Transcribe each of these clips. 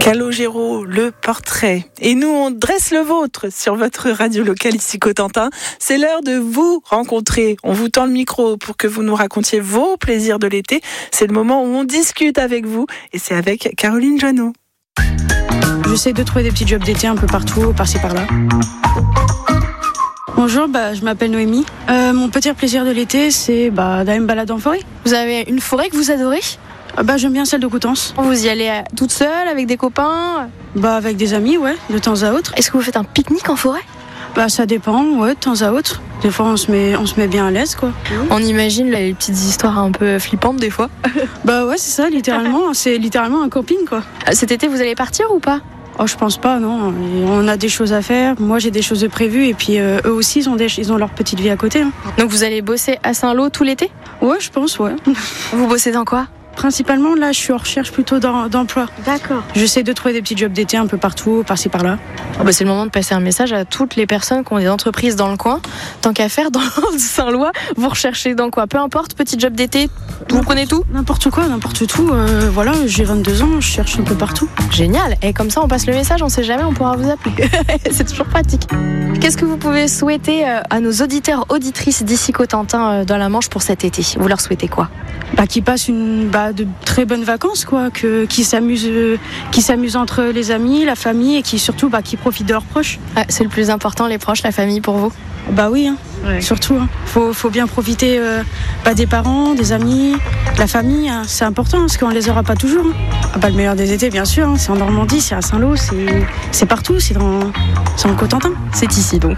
Calogero, le portrait. Et nous, on dresse le vôtre sur votre radio locale ici Cotentin. C'est l'heure de vous rencontrer. On vous tend le micro pour que vous nous racontiez vos plaisirs de l'été. C'est le moment où on discute avec vous. Et c'est avec Caroline Joanneau. J'essaie de trouver des petits jobs d'été un peu partout, par-ci par-là. Bonjour, je m'appelle Noémie. Mon petit plaisir de l'été, c'est d'aller me balader en forêt. Vous avez une forêt que vous adorez ? J'aime bien celle de Coutances. Vous y allez toute seule, avec des copains ? Avec des amis, ouais, de temps à autre. Est-ce que vous faites un pique-nique en forêt ? Ça dépend, ouais, de temps à autre. Des fois, on se met bien à l'aise, quoi. On imagine les petites histoires un peu flippantes des fois. Ouais, c'est ça, littéralement. C'est littéralement un camping, quoi. Cet été, vous allez partir ou pas ? Oh, je pense pas, non. On a des choses à faire. Moi, j'ai des choses de prévues. Et puis, eux aussi, ils ont leur petite vie à côté. Hein. Donc, vous allez bosser à Saint-Lô tout l'été ? Ouais, je pense, ouais. Vous bossez dans quoi ? Principalement, là, je suis en recherche plutôt d'emploi. D'accord. J'essaie de trouver des petits jobs d'été un peu partout, par-ci, par-là. C'est le moment de passer un message à toutes les personnes qui ont des entreprises dans le coin. Tant qu'à faire, dans Saint-Lô, vous recherchez dans quoi ? Peu importe, petit job d'été, vous prenez tout ? N'importe quoi, n'importe tout. Voilà, j'ai 22 ans, je cherche un peu partout. Génial. Et comme ça, on passe le message, on sait jamais, on pourra vous appeler. C'est toujours pratique. Qu'est-ce que vous pouvez souhaiter à nos auditeurs, auditrices d'ici Cotentin dans la Manche pour cet été ? Vous leur souhaitez quoi ? Qu'ils passent de très bonnes vacances, quoi, qu'ils s'amusent entre les amis, la famille, et qui surtout qui profitent de leurs proches. Ouais, c'est le plus important, les proches, la famille pour vous. Oui, hein. Ouais. Surtout. Hein. Faut bien profiter des parents, des amis, la famille. Hein. C'est important parce qu'on les aura pas toujours. Hein. Le meilleur des étés, bien sûr. Hein. C'est en Normandie, c'est à Saint-Lô, c'est partout, c'est en Cotentin. C'est ici donc.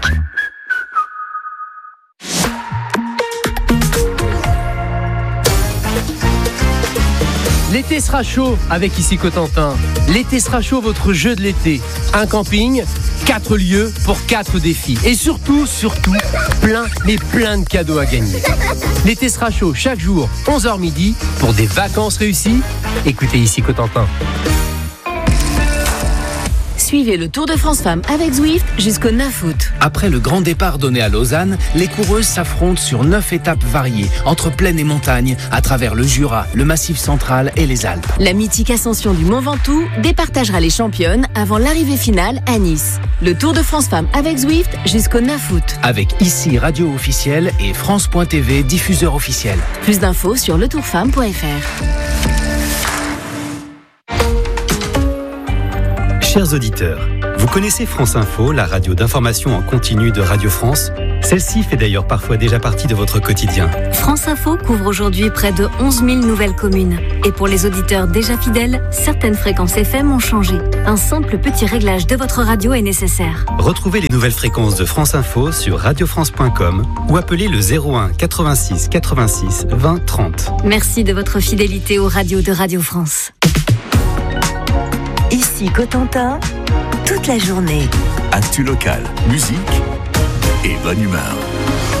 L'été sera chaud avec ici Cotentin. L'été sera chaud, votre jeu de l'été. Un camping, 4 lieux pour 4 défis. Et surtout, plein de cadeaux à gagner. L'été sera chaud chaque jour, 11h midi, pour des vacances réussies. Écoutez ici Cotentin. Suivez le Tour de France Femmes avec Zwift jusqu'au 9 août. Après le grand départ donné à Lausanne, les coureuses s'affrontent sur 9 étapes variées, entre plaine et montagne, à travers le Jura, le Massif central et les Alpes. La mythique ascension du Mont Ventoux départagera les championnes avant l'arrivée finale à Nice. Le Tour de France Femmes avec Zwift jusqu'au 9 août. Avec ici Radio officielle et France.tv diffuseur officiel. Plus d'infos sur letourfemme.fr. Chers auditeurs, vous connaissez France Info, la radio d'information en continu de Radio France ? Celle-ci fait d'ailleurs parfois déjà partie de votre quotidien. France Info couvre aujourd'hui près de 11 000 nouvelles communes. Et pour les auditeurs déjà fidèles, certaines fréquences FM ont changé. Un simple petit réglage de votre radio est nécessaire. Retrouvez les nouvelles fréquences de France Info sur radiofrance.com ou appelez le 01 86 86 20 30. Merci de votre fidélité aux radios de Radio France. Ici Cotentin, toute la journée. Actu local, musique et bonne humeur.